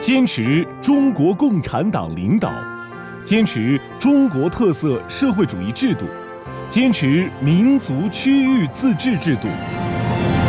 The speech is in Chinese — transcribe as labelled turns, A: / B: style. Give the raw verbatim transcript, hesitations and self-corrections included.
A: 坚持中国共产党领导，坚持中国特色社会主义制度，坚持民族区域自治制度。